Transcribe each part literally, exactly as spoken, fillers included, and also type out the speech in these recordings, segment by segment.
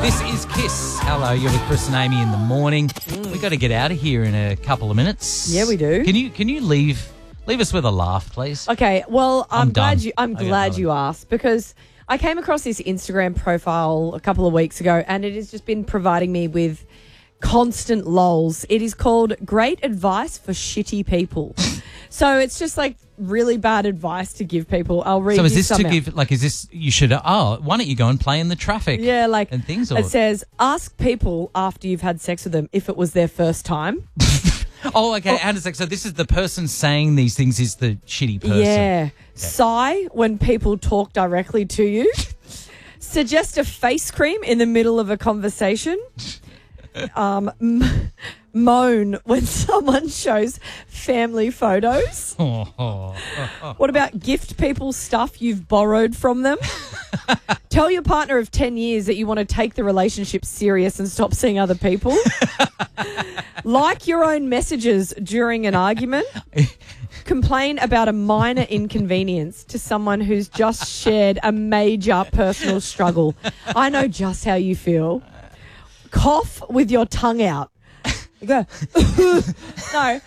This is Kiss. Hello, you're with Chris and Amy in the morning. Mm. We've got to get out of here in a couple of minutes. Yeah, we do. Can you can you leave leave us with a laugh, please? Okay, well, I'm, I'm glad done. you I'm I got glad nothing. you asked, because I came across this Instagram profile a couple of weeks ago and it has just been providing me with constant lols. It is called Great Advice for Shitty People. So it's just like really bad advice to give people. I'll read So is you this to some out. give, like, is this, you should, oh, why don't you go and play in the traffic? Yeah, like and things. Or, it says, ask people after you've had sex with them if it was their first time. oh, okay. How does that, so this is the person saying these things is the shitty person. Yeah. Sigh when people talk directly to you. Suggest a face cream in the middle of a conversation. Um, m- moan when someone shows family photos. What about gift people stuff you've borrowed from them? Tell your partner of ten years that you want to take the relationship serious and stop seeing other people. Like your own messages during an argument. Complain about a minor inconvenience to someone who's just shared a major personal struggle. I know just how you feel. Cough with your tongue out. Go. No.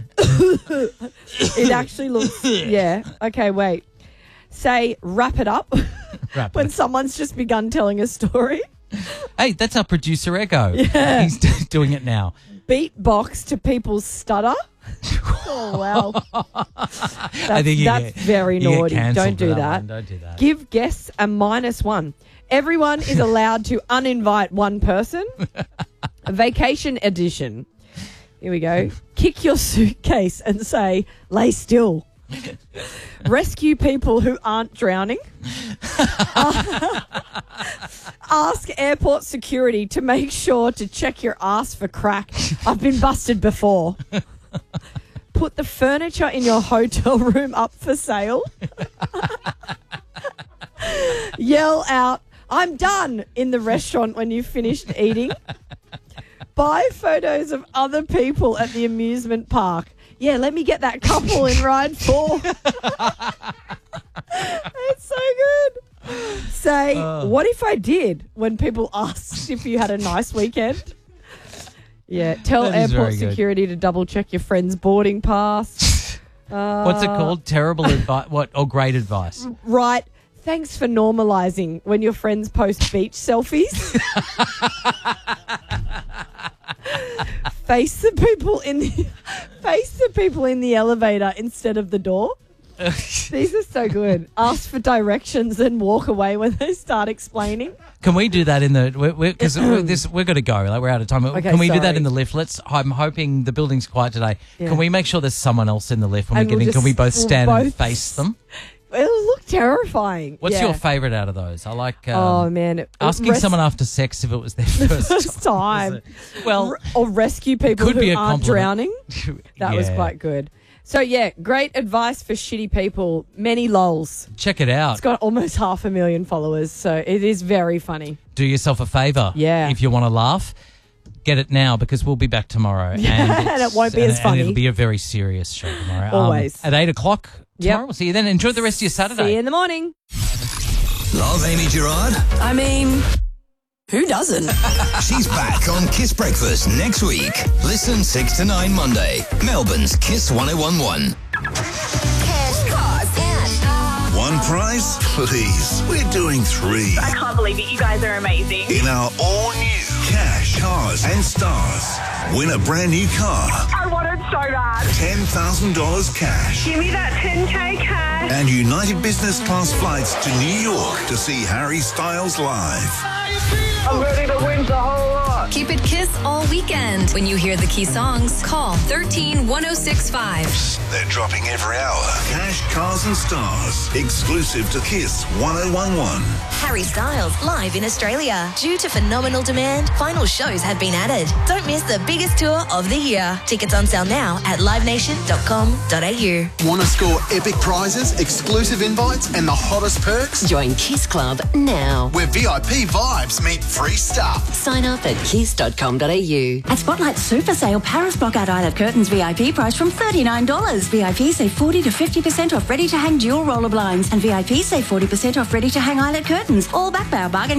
It actually looks, yeah. Okay, wait. Say, wrap it up Wrap when it. someone's just begun telling a story. Hey, that's our producer, Echo. Yeah. He's d- doing it now. Beatbox to people's stutter. Oh, wow. That's, I think you that's get, very you get naughty. cancelled Don't for do that. that. one. Don't do that. Give guests a minus one. Everyone is allowed to uninvite one person. A vacation edition. Here we go. Kick your suitcase and say, lay still. Rescue people who aren't drowning. Uh, ask airport security to make sure to check your ass for crack. I've been busted before. Put the furniture in your hotel room up for sale. Yell out, I'm done, in the restaurant when you've finished eating. Buy photos of other people at the amusement park. Yeah, let me get that couple in ride four. It's so good. Say, Uh. what if I did, when people asked if you had a nice weekend? Yeah, tell That is very airport good. security to double check your friend's boarding pass. Uh, What's it called? Terrible advice? What? Or great advice? Right. Thanks for normalising when your friends post beach selfies. Face the people in the face the people in the elevator instead of the door. These are so good. Ask for directions and walk away when they start explaining. Can we do that in the? Because we're, we're, this we're going to go. Like we're out of time. Okay, Can we do that sorry. in the lift? Let's. I'm hoping the building's quiet today. Yeah. Can we make sure there's someone else in the lift when And we get we'll in? Can we just- both we'll stand and both- face them? It'll look terrifying. What's Yeah. your favourite out of those? I like. Um, Oh man, asking Res- someone after sex if it was their first, first time. Well, R- or rescue people could who be a aren't compliment. drowning. That was Yeah. quite good. So yeah, great advice for shitty people. Many lols. Check it out. It's got almost half a million followers, so it is very funny. Do yourself a favour. Yeah. If you want to laugh, get it now because we'll be back tomorrow. Yeah, and, and it's- it won't be and- as and funny. it'll be a very serious show tomorrow. Always. Um, at eight o'clock tomorrow. Yep. We'll see you then. Enjoy the rest of your Saturday. See you in the morning. Love Amy Gerard? I mean, who doesn't? She's back on Kiss Breakfast next week. Listen six to nine Monday. Melbourne's Kiss one oh one one. Cash, cars, and One prize? Please. We're doing three. I can't believe it. You guys are amazing. In our all-new Cash, Cars and Stars. Win a brand new car. I want it so bad. ten thousand dollars cash. Give me that ten K cash. And United Business Class flights to New York to see Harry Styles live. I'm ready to win the whole lot. Keep it Kiss all weekend. When you hear the key songs, call thirteen one oh six five. They're dropping every hour. Cash, Cars and Stars. Exclusive to Kiss one oh one one. Harry Styles live in Australia. Due to phenomenal demand, final shows have been added. Don't miss the biggest tour of the year. Tickets on sale now at live nation dot com dot a u. Want to score epic prizes, exclusive invites, and the hottest perks? Join Kiss Club now. Where V I P vibes meet free stuff. Sign up at kiss dot com dot a u. At Spotlight Super Sale, Paris Blockout Eyelet Curtains V I P price from thirty-nine dollars. V I P save forty to fifty percent off ready-to-hang dual roller blinds. And V I P save forty percent off ready-to-hang eyelet curtains. All backed by our bargain